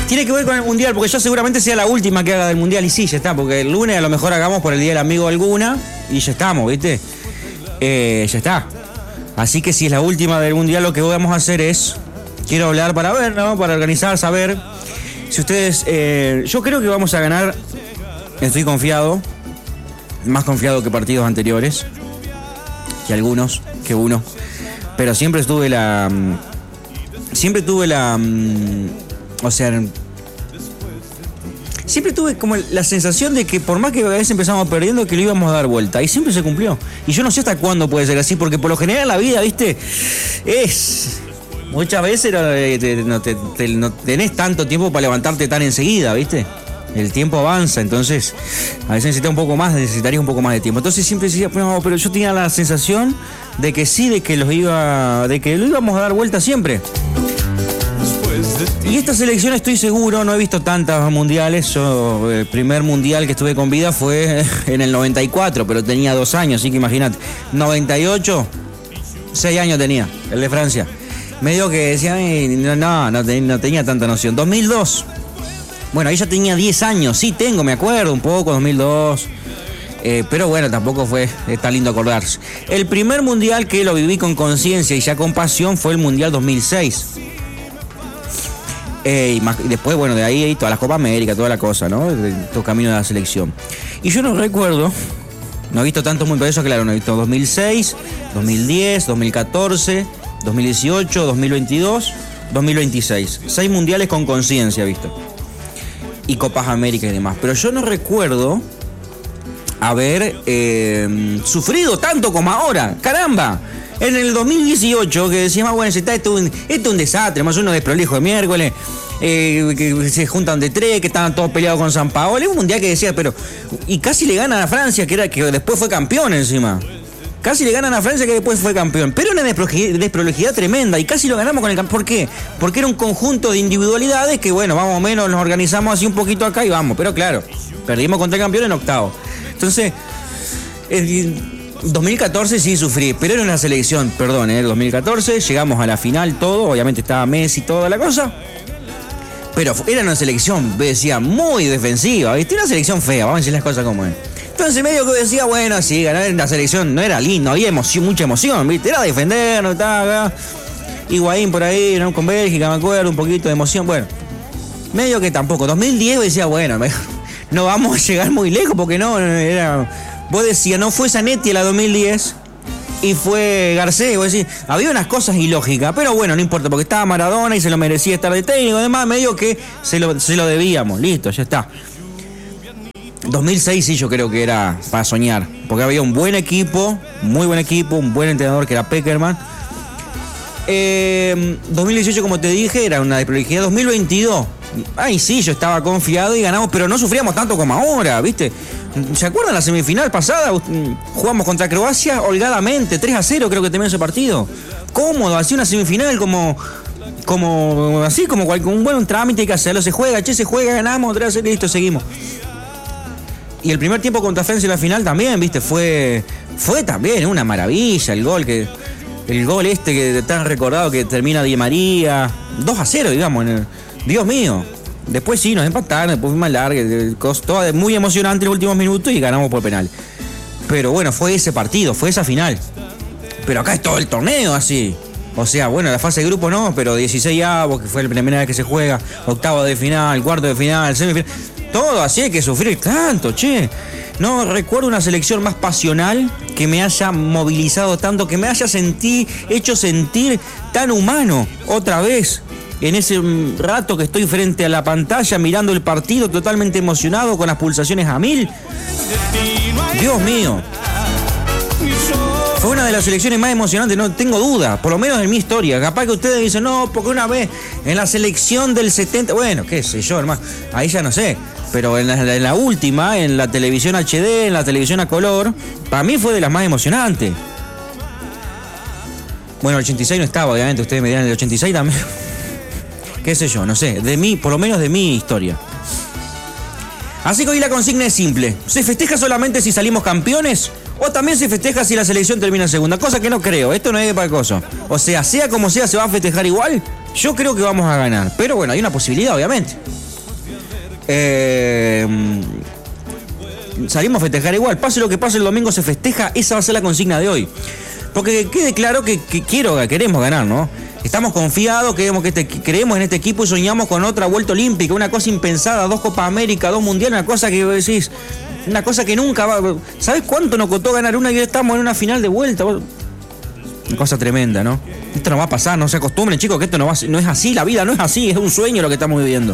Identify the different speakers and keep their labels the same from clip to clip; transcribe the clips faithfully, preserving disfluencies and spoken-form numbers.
Speaker 1: Tiene que ver con el Mundial, porque yo seguramente sea la última que haga del Mundial y sí, ya está, porque el lunes a lo mejor hagamos por el Día del Amigo alguna y ya estamos, ¿viste? Eh, ya está. Así que si es la última del Mundial, lo que vamos a hacer es, quiero hablar para ver, ¿no? Para organizar, saber si ustedes, eh, yo creo que vamos a ganar, estoy confiado, más confiado que partidos anteriores, que algunos, que uno, pero siempre tuve la, siempre tuve la, o sea, siempre tuve como la sensación de que por más que a veces empezamos perdiendo, que lo íbamos a dar vuelta. Y siempre se cumplió. Y yo no sé hasta cuándo puede ser así, porque por lo general la vida, ¿viste? Es... Muchas veces no, te, no, te, te, no tenés tanto tiempo para levantarte tan enseguida, ¿viste? El tiempo avanza, entonces a veces necesitas un poco más, necesitarías un poco más de tiempo. Entonces siempre decía, no, pero yo tenía la sensación de que sí, de que los iba, de que lo íbamos a dar vuelta siempre. Y esta selección estoy seguro, no he visto tantas mundiales. Yo, el primer mundial que estuve con vida fue en el noventa y cuatro, pero tenía dos años, así que imagínate. noventa y ocho, seis años tenía, el de Francia. Medio que decía, no, no, no, no tenía tanta noción. dos mil dos, bueno, ahí ya tenía diez años, sí tengo, me acuerdo un poco, dos mil dos. Eh, pero bueno, tampoco fue, está lindo acordarse. El primer mundial que lo viví con conciencia y ya con pasión fue el mundial dos mil seis. Eh, y, más, y después, bueno, de ahí todas las Copa América, toda la cosa, ¿no? De, todo camino de la selección. Y yo no recuerdo, no he visto tantos mundiales, eso claro, no he visto dos mil seis, dos mil diez, dos mil catorce, dos mil dieciocho, dos mil veintidós, dos mil veintiséis. Seis mundiales con conciencia he visto. Y Copas América y demás. Pero yo no recuerdo haber eh, sufrido tanto como ahora. ¡Caramba! En el dos mil dieciocho, que decíamos, bueno, esto es un, esto es un desastre, más uno desprolijo de miércoles, eh, que se juntan de tres, que estaban todos peleados con San Paolo. Es un mundial que decía, pero. Y casi le ganan a Francia, que era que después fue campeón encima. Casi le ganan a Francia, que después fue campeón. Pero una desprolijidad tremenda, y casi lo ganamos con el campeón. ¿Por qué? Porque era un conjunto de individualidades que, bueno, más o menos nos organizamos así un poquito acá y vamos. Pero claro, perdimos contra el campeón en octavo. Entonces. Eh, dos mil catorce sí sufrí, pero era una selección, perdón, en el dos mil catorce llegamos a la final todo, obviamente estaba Messi y toda la cosa, pero era una selección, decía, muy defensiva, ¿viste? Una selección fea, vamos a decir las cosas como es. Entonces medio que decía, bueno, sí, ganar la selección no era lindo, había emoción, mucha emoción, ¿viste? Era defender, no estaba Higuaín por ahí, ¿no? Con Bélgica, me acuerdo, un poquito de emoción, bueno, medio que tampoco. dos mil diez decía, bueno, no vamos a llegar muy lejos porque no, era... Vos decías, no fue Zanetti la dos mil diez y fue Garcés. Vos decís, había unas cosas ilógicas, pero bueno, no importa, porque estaba Maradona y se lo merecía estar de técnico. Además, medio que se lo, se lo debíamos. Listo, ya está. dos mil seis sí yo creo que era para soñar, porque había un buen equipo, muy buen equipo, un buen entrenador que era Peckerman. Eh, dos mil dieciocho, como te dije, era una desprolijidad. dos mil veintidós, ay sí, yo estaba confiado y ganamos, pero no sufríamos tanto como ahora, ¿viste? ¿Se acuerdan la semifinal pasada? Jugamos contra Croacia holgadamente, tres a cero creo que terminó ese partido. Cómodo, así una semifinal como... Como así, como cualquier, un buen trámite hay que hacerlo. Se juega, che, se juega, ganamos, tres a cero, listo, seguimos. Y el primer tiempo contra Francia en la final también, ¿viste? Fue... Fue también una maravilla el gol que... El gol este que tan recordado que termina Di María. dos a cero, digamos. En el, Dios mío. Después sí, nos empataron, después fue más larga, costó muy emocionante los últimos minutos y ganamos por penal. Pero bueno, fue ese partido, fue esa final. Pero acá es todo el torneo así. O sea, bueno, la fase de grupo no, pero dieciséis avos, que fue la primera vez que se juega, octavo de final, cuarto de final, semifinal. Todo así, hay que sufrir tanto, che. No recuerdo una selección más pasional que me haya movilizado tanto, que me haya sentí, hecho sentir tan humano otra vez. En ese rato que estoy frente a la pantalla mirando el partido totalmente emocionado con las pulsaciones a mil. Dios mío. Fue una de las selecciones más emocionantes, no tengo duda, por lo menos en mi historia. Capaz que ustedes dicen, no, porque una vez en la selección del setenta, bueno, qué sé yo, hermano, ahí ya no sé. Pero en la, en la última, en la televisión H D, en la televisión a color, para mí fue de las más emocionantes. Bueno, el ochenta y seis no estaba, obviamente, ustedes me dirán, el ochenta y seis también... qué sé yo, no sé, de mí, por lo menos de mi historia. Así que hoy la consigna es simple. ¿Se festeja solamente si salimos campeones O también se festeja si la selección termina en segunda, cosa que no creo, esto no es para cosa. O sea, sea como sea, se va a festejar igual. Yo creo que vamos a ganar, pero bueno, hay una posibilidad, obviamente. Eh, salimos a festejar igual, pase lo que pase, el domingo se festeja, esa va a ser la consigna de hoy. Porque quede claro que, que quiero, queremos ganar, ¿no? Estamos confiados, queremos, que este, creemos en este equipo y soñamos con otra vuelta olímpica, una cosa impensada, dos Copa América, dos Mundiales, una cosa que decís, una cosa que nunca va... ¿Sabés cuánto nos costó ganar una y ya estamos en una final de vuelta? Una cosa tremenda, ¿no? Esto no va a pasar, no se acostumbren, chicos, que esto no, va, no es así, la vida no es así, es un sueño lo que estamos viviendo.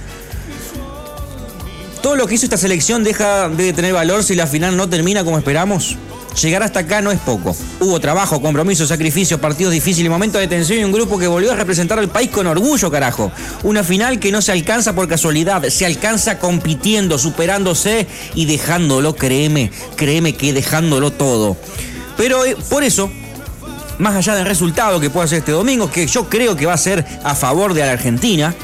Speaker 1: Todo lo que hizo esta selección deja de tener valor si la final no termina como esperamos. Llegar hasta acá no es poco. Hubo trabajo, compromiso, sacrificio, partidos difíciles, momentos de tensión y un grupo que volvió a representar al país con orgullo, carajo. Una final que no se alcanza por casualidad, se alcanza compitiendo, superándose y dejándolo, créeme, créeme que dejándolo todo. Pero eh, por eso, más allá del resultado que pueda ser este domingo, que yo creo que va a ser a favor de la Argentina,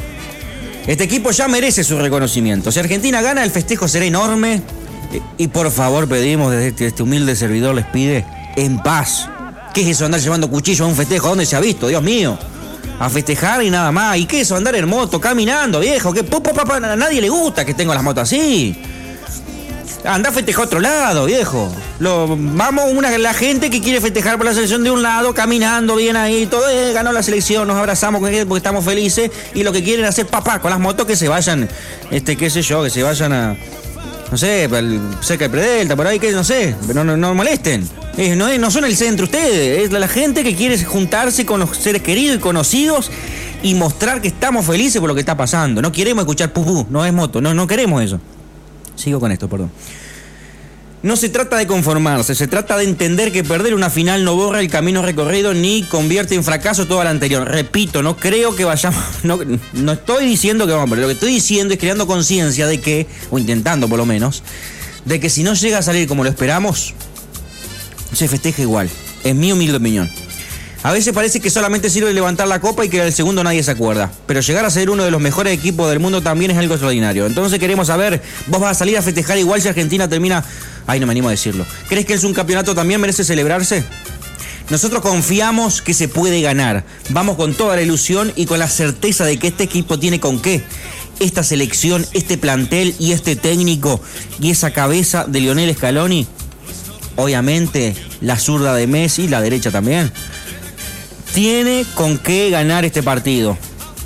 Speaker 1: este equipo ya merece su reconocimiento. Si Argentina gana, el festejo será enorme. Y por favor pedimos, desde este, este humilde servidor les pide, en paz. ¿Qué es eso andar llevando cuchillo a un festejo? ¿Dónde se ha visto? Dios mío. A festejar y nada más. ¿Y qué es eso andar en moto, caminando, viejo? ¿Qué? Po, po, po, a nadie le gusta que tenga las motos así. Andá a festejar a otro lado, viejo. Lo, vamos, una, la gente que quiere festejar por la selección de un lado, caminando bien ahí, todo, eh, ganó la selección, nos abrazamos con él porque estamos felices. Y lo que quieren hacer papá con las motos, que se vayan, este, qué sé yo, que se vayan a... No sé, cerca de Predelta, por ahí, que no sé, pero no, no molesten. Eh, no, no son el centro ustedes, es la gente que quiere juntarse con los seres queridos y conocidos y mostrar que estamos felices por lo que está pasando. No queremos escuchar pupú, no es moto, no, no queremos eso. Sigo con esto, perdón. No se trata de conformarse, se trata de entender que perder una final no borra el camino recorrido ni convierte en fracaso todo lo anterior. Repito, no creo que vayamos, no, no estoy diciendo que vamos a perder, lo que estoy diciendo es creando conciencia de que, o intentando por lo menos, de que si no llega a salir como lo esperamos, se festeja igual, en mi humilde opinión. A veces parece que solamente sirve levantar la copa y que al segundo nadie se acuerda. Pero llegar a ser uno de los mejores equipos del mundo también es algo extraordinario. Entonces queremos saber, ¿vos vas a salir a festejar igual si Argentina termina? Ay, no me animo a decirlo. ¿Crees que es un campeonato también merece celebrarse? Nosotros confiamos que se puede ganar. Vamos con toda la ilusión y con la certeza de que este equipo tiene con qué. Esta selección, este plantel y este técnico y esa cabeza de Lionel Scaloni. Obviamente, la zurda de Messi, la derecha también. Tiene con qué ganar este partido.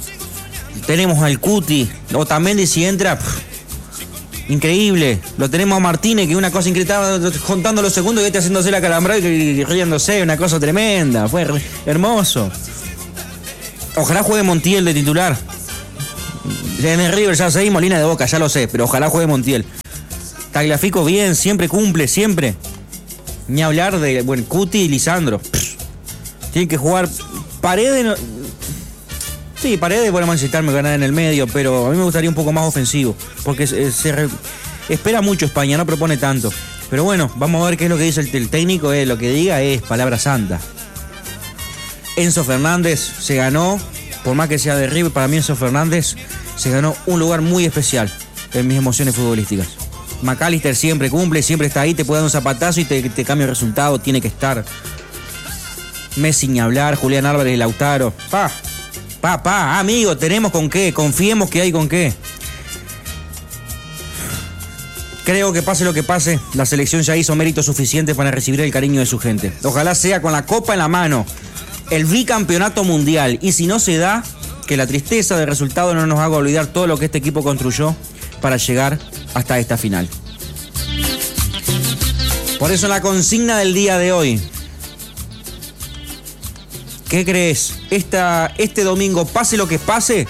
Speaker 1: Tenemos al Cuti, Otamendi si entra, pff, increíble. Lo tenemos a Martínez, que es una cosa increíble, contando los segundos y este haciéndose la calambrada y riéndose, una cosa tremenda, fue hermoso. Ojalá juegue Montiel de titular. En el River ya seguimos, línea de Boca, ya lo sé, pero ojalá juegue Montiel. Tagliafico bien, siempre cumple, siempre. Ni hablar de, bueno, Cuti y Lisandro. Pff. Tienen que jugar Paredes. No... Sí, Paredes podemos necesitarme ganar en el medio, pero a mí me gustaría un poco más ofensivo, porque se, se re... espera mucho España, no propone tanto. Pero bueno, vamos a ver qué es lo que dice el, el técnico, eh, lo que diga es palabra santa. Enzo Fernández se ganó, por más que sea de River, para mí Enzo Fernández se ganó un lugar muy especial en mis emociones futbolísticas. McAllister siempre cumple, siempre está ahí, te puede dar un zapatazo y te, te cambia el resultado, tiene que estar. Messi ni hablar, Julián Álvarez y Lautaro. Pa, pa, pa, amigo, tenemos con qué, confiemos que hay con qué. Creo que pase lo que pase, la selección ya hizo méritos suficientes para recibir el cariño de su gente. Ojalá sea con la copa en la mano, el bicampeonato mundial. Y si no se da, que la tristeza del resultado no nos haga olvidar todo lo que este equipo construyó para llegar hasta esta final. Por eso la consigna del día de hoy. ¿Qué crees? Esta, este domingo, pase lo que pase,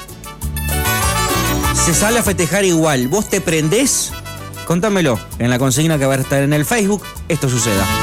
Speaker 1: se sale a festejar igual. ¿Vos te prendés? Contámelo en la consigna que va a estar en el Facebook. Esto suceda.